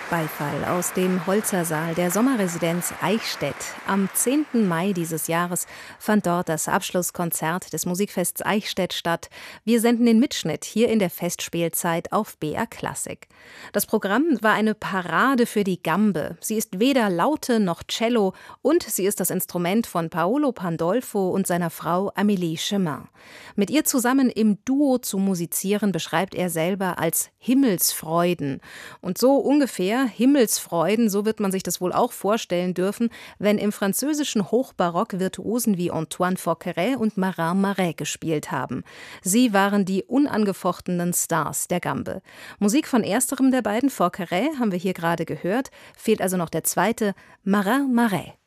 Beifall aus dem Holzersaal der Sommerresidenz Eichstätt. Am 10. Mai dieses Jahres fand dort das Abschlusskonzert des Musikfests Eichstätt statt. Wir senden den Mitschnitt hier in der Festspielzeit auf BR Klassik. Das Programm war eine Parade für die Gambe. Sie ist weder Laute noch Cello und sie ist das Instrument von Paolo Pandolfo und seiner Frau Amélie Chemin. Mit ihr zusammen im Duo zu musizieren beschreibt er selber als Himmelsfreuden. Und so ungefähr Himmelsfreuden, so wird man sich das wohl auch vorstellen dürfen, wenn im französischen Hochbarock Virtuosen wie Antoine Forqueray und Marin Marais gespielt haben. Sie waren die unangefochtenen Stars der Gambe. Musik von ersterem der beiden, Forqueray, haben wir hier gerade gehört, fehlt also noch der zweite, Marin Marais.